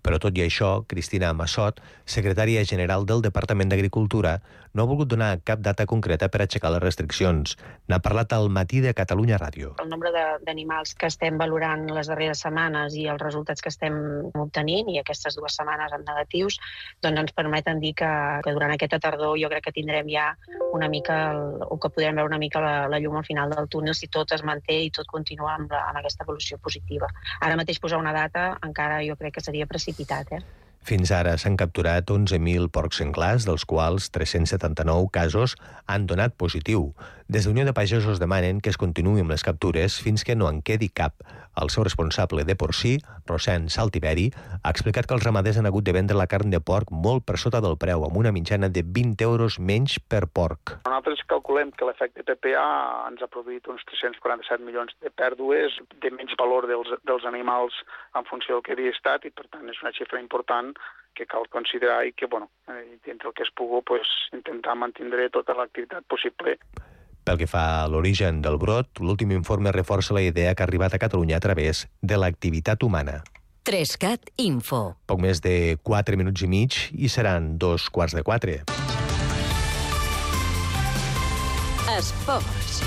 Però tot i això, Cristina Massot, secretària general del Departament d'Agricultura, no ha volgut donar cap data concreta per aixecar les restriccions. N'ha parlat al Matí de Catalunya Ràdio. El nombre d'animals que estem valorant les darreres setmanes i els resultats que estem obtenint, i aquestes 2 setmanes en negatius, doncs ens permeten dir que durant aquesta tardor jo crec que tindrem ja una mica, o que podrem veure una mica la llum al final del túnel si tot es manté i tot continua amb aquesta evolució positiva. Ara mateix posar una data encara jo crec que seria precipitat, Fins ara s'han capturat 11.000 porcs senglars, dels quals 379 casos han donat positiu. Des d'Unió de Pagesos demanen que es continuï amb les captures fins que no en quedi cap. El seu responsable de porcí, Rosén Saltiveri, ha explicat que els ramaders han hagut de vendre la carn de porc molt per sota del preu, amb una mitjana de 20 euros menys per porc. Nosaltres calculem que l'efecte PPA ens ha produït uns 347 milions de pèrdues, de menys valor dels animals en funció del que havia estat, i per tant és una xifra important que cal considerar i que, dintre el que es pugui, intentar mantindre tota l'activitat possible. Pel que fa a l'origen del brot, l'últim informe reforça la idea que ha arribat a Catalunya a través de l'activitat humana. 3CAT Info. Poc més de 4 minuts i mig i seran 3:45. Esports.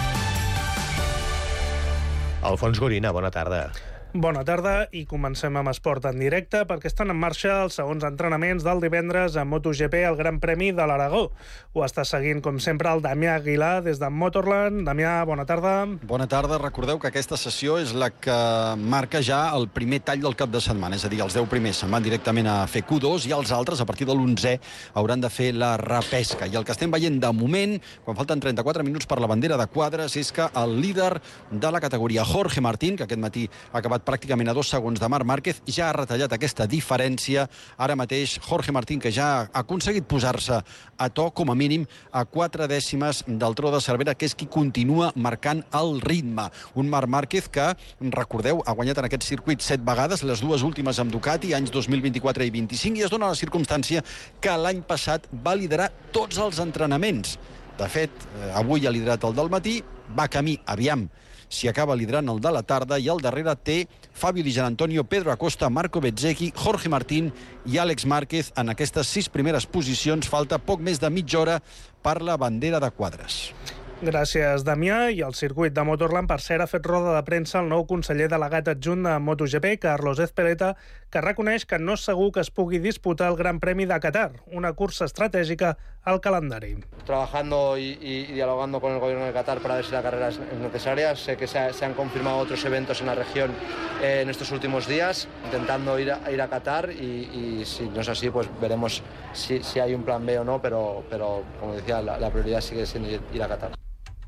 Alfons Gorina, bona tarda. Bona tarda i comencem amb esport en directe perquè estan en marxa els segons entrenaments del divendres a MotoGP al Gran Premi de l'Aragó. Ho està seguint, com sempre, el Damià Aguilar des de Motorland. Damià, bona tarda. Bona tarda. Recordeu que aquesta sessió és la que marca ja el primer tall del cap de setmana, és a dir, els 10 primers se'n van directament a fer Q2 i els altres, a partir de l'11è, hauran de fer la repesca. I el que estem veient de moment, quan falten 34 minuts per la bandera de quadres, és que el líder de la categoria, Jorge Martín, que aquest matí ha acabat pràcticament a 2 segons de Marc Márquez, ja ha retallat aquesta diferència. Ara mateix, Jorge Martín, que ja ha aconseguit posar-se a to, com a mínim, a 4 dècimes del Tro de Cervera, que és qui continua marcant el ritme. Un Marc Márquez que, recordeu, ha guanyat en aquest circuit 7 vegades, les 2 últimes amb Ducati, anys 2024 i 25, i es dona la circumstància que l'any passat va liderar tots els entrenaments. De fet, avui ha liderat el del matí, va camí, aviam, si acaba liderant el de la tarda, i al darrere té Fabio Di Gianantonio, Pedro Acosta, Marco Bezzecchi, Jorge Martín i Àlex Márquez en aquestes 6 primeres posicions. Falta poc més de mitja hora per la bandera de quadres. Gràcies, Damià. I el circuit de Motorland, per cert, ha fet roda de premsa el nou conseller delegat adjunt de MotoGP, Carlos Ezpeleta, que reconeix que no és segur que es pugui disputar el Gran Premi de Qatar, una cursa estratègica al calendari. Trabajando y dialogando con el gobierno de Qatar para ver si la carrera es necesaria. Sé que se han confirmado otros eventos en la región en estos últimos días, intentando ir a Qatar, y si no es así, pues veremos si hay un plan B o no, pero como decía, la prioridad sigue siendo ir a Qatar.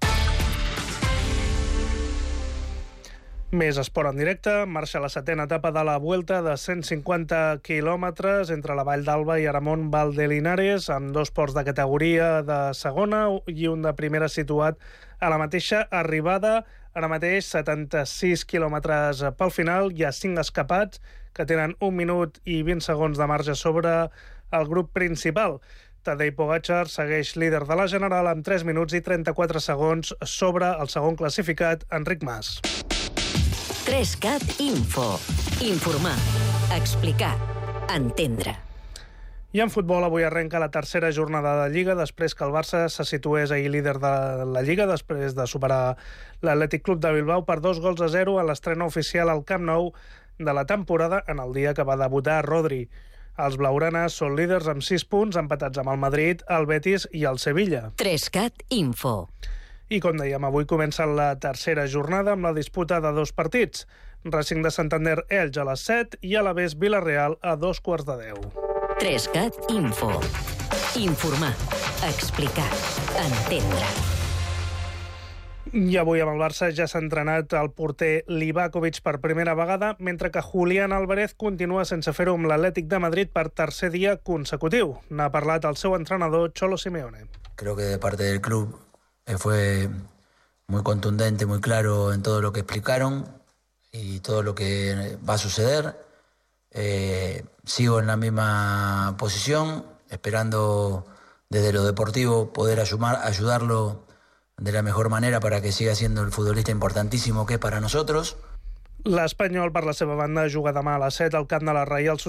Més esport en directe. Marxa la 7a etapa de la Vuelta de 150 quilòmetres entre la Vall d'Alba i Aramón Valdelinares, amb 2 ports de categoria de segona i un de primera situat a la mateixa arribada. Ara mateix 76 quilòmetres pel final. Hi ha 5 escapats que tenen 1 minut i 20 segons de marge sobre el grup principal. Tadej Pogačar segueix líder de la general amb 3 minuts i 34 segons sobre el segon classificat, Enric Mas. 3CAT Info. Informar, explicar, entendre. I en futbol avui arrenca la tercera jornada de Lliga després que el Barça se situés ahir líder de la Lliga després de superar l'Atlètic Club de Bilbao per 2-0 a l'estrena oficial al Camp Nou de la temporada en el dia que va debutar Rodri. Els blaugranes són líders amb 6 punts, empatats amb el Madrid, el Betis i el Sevilla. 3CAT Info. I com dèiem, avui comença la tercera jornada amb la disputa de 2 partits. Racing de Santander Elx a les 7 i Alavés Vila-real a 9:45. 3CAT Info. Informar, explicar, entendre. I avui amb el Barça ja s'ha entrenat el porter Livakovic per primera vegada, mentre que Julián Álvarez continua sense fer-ho amb l'Atlètic de Madrid per tercer dia consecutiu. N'ha parlat el seu entrenador, Cholo Simeone. Creo que de parte del club fue muy contundente, muy claro en todo lo que explicaron y todo lo que va a suceder. Sigo en la misma posición, esperando desde lo deportivo poder ayudarlo de la mejor manera para que siga siendo el futbolista importantísimo que es para nosotros. L'Espanyol, per la seva banda, juga demà a les 7 al camp de la Reial Societat